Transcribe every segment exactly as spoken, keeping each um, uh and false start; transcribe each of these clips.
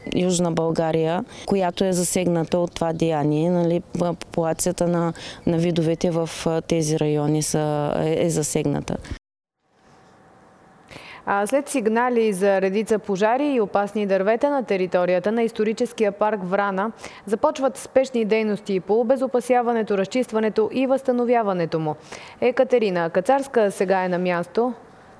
Южна България, която е засегната от това деяние. Нали, популацията на, на видовете в тези райони са, е, е засегната. След сигнали за редица пожари и опасни дървета на територията на историческия парк Врана, започват спешни дейности по обезопасяването, разчистването и възстановяването му. Екатерина Кацарска сега е на място.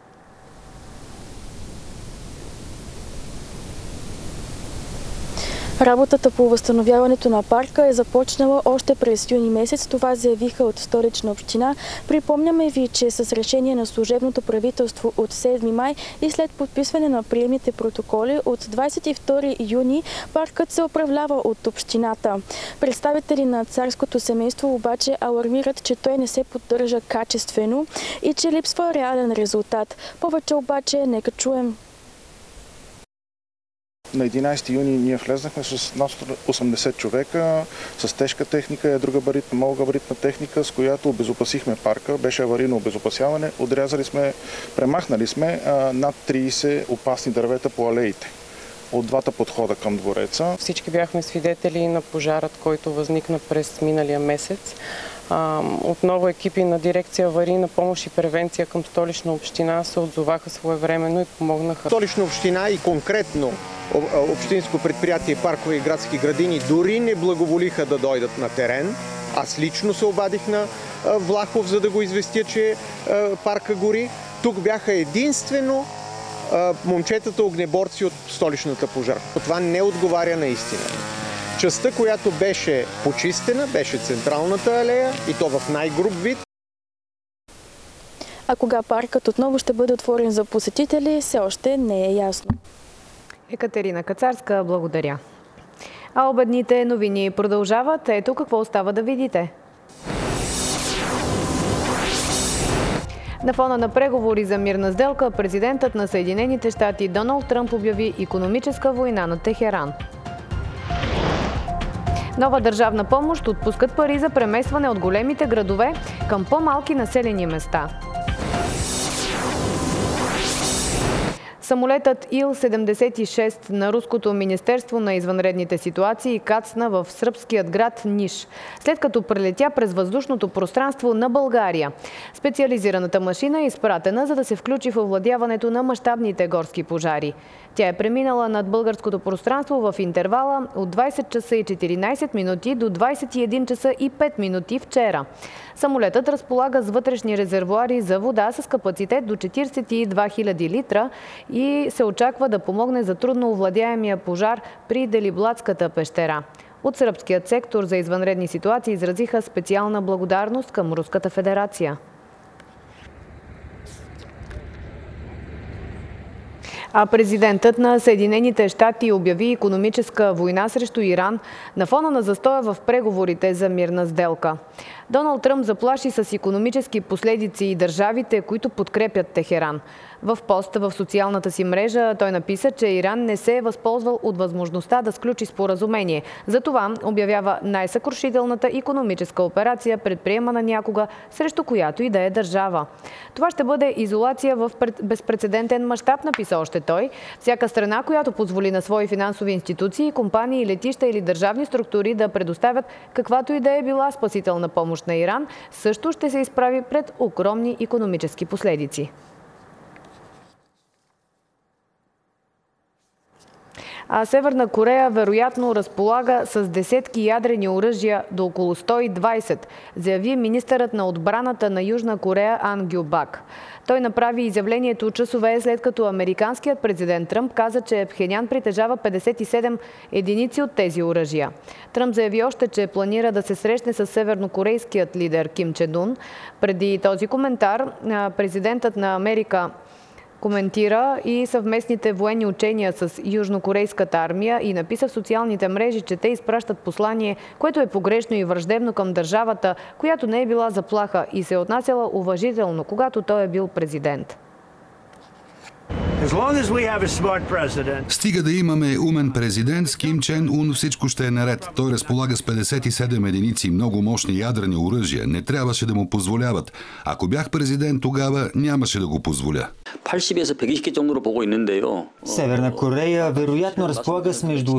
Работата по възстановяването на парка е започнала още през юни месец. Това заявиха от Столична община. Припомняме ви, че с решение на служебното правителство от седми май и след подписване на приемните протоколи от двадесет и втори юни паркът се управлява от общината. Представители на царското семейство обаче алармират, че той не се поддържа качествено и че липсва реален резултат. Повече обаче нека чуем. На единадесети юни ние влезнахме с над осемдесет човека, с тежка техника и другогабаритна, малогабаритна техника, с която обезопасихме парка. Беше аварийно обезопасяване. Отрязали сме, премахнали сме а, над тридесет опасни дървета по алеите от двата подхода към двореца. Всички бяхме свидетели на пожарът, който възникна през миналия месец. Отново екипи на дирекция аварийна помощ и превенция към Столична община се отзоваха своевременно и помогнаха. Столична община и конкретно общинско предприятие паркове и градски градини дори не благоволиха да дойдат на терен. Аз лично се обадих на Влахов, за да го известя, че парка гори. Тук бяха единствено момчетата огнеборци от столичната пожарка. Това не отговаря на истината. Частта, която беше почистена, беше централната алея и то в най-груб вид. А кога паркът отново ще бъде отворен за посетители, все още не е ясно. Екатерина Кацарска, благодаря. А обедните новини продължават. Ето какво остава да видите. На фона на преговори за мирна сделка, президентът на Съединените щати Доналд Тръмп обяви икономическа война на Техеран. Нова държавна помощ, отпускат пари за преместване от големите градове към по-малки населени места. Самолетът Ил седемдесет и шест на Руското министерство на извънредните ситуации кацна в сръбският град Ниш, след като прелетя през въздушното пространство на България. Специализираната машина е изпратена, за да се включи в овладяването на мащабните горски пожари. Тя е преминала над българското пространство в интервала от двадесет часа и четиринадесет минути до двадесет и един часа и пет минути вчера. Самолетът разполага с вътрешни резервоари за вода с капацитет до четиридесет и две хиляди литра и се очаква да помогне за трудно овладяемия пожар при Делиблатската пещера. От сръбският сектор за извънредни ситуации изразиха специална благодарност към Руската федерация. А президентът на Съединените щати обяви икономическа война срещу Иран на фона на застоя в преговорите за мирна сделка. Доналд Тръмп заплаши с икономически последици и държавите, които подкрепят Техеран. В поста в социалната си мрежа той написа, че Иран не се е възползвал от възможността да сключи споразумение. Затова обявява най-съкрушителната икономическа операция, предприемана някога, срещу която и да е държава. Това ще бъде изолация в безпрецедентен мащаб, написа още той. Всяка страна, която позволи на свои финансови институции, компании, летища или държавни структури да предоставят каквато и да е била спасителна помощ на Иран, също ще се изправи пред огромни икономически последици. А Северна Корея вероятно разполага с десетки ядрени оръжия до около сто и двадесет, заяви министърът на отбраната на Южна Корея Ан Гю Бак. Той направи изявлението часове след като американският президент Тръмп каза, че Пхенян притежава петдесет и седем единици от тези оръжия. Тръмп заяви още, че планира да се срещне с севернокорейският лидер Ким Чен Ун. Преди този коментар президентът на Америка коментира и съвместните военни учения с южнокорейската армия и написа в социалните мрежи, че те изпращат послание, което е погрешно и враждебно към държавата, която не е била заплаха и се е отнасяла уважително, когато той е бил президент. Стига да имаме умен президент, с Ким Чен Ун всичко ще е наред. Той разполага с петдесет и седем единици много мощни ядрени оръжия. Не трябваше да му позволяват. Ако бях президент, тогава нямаше да го позволя. Северна Корея вероятно разполага с между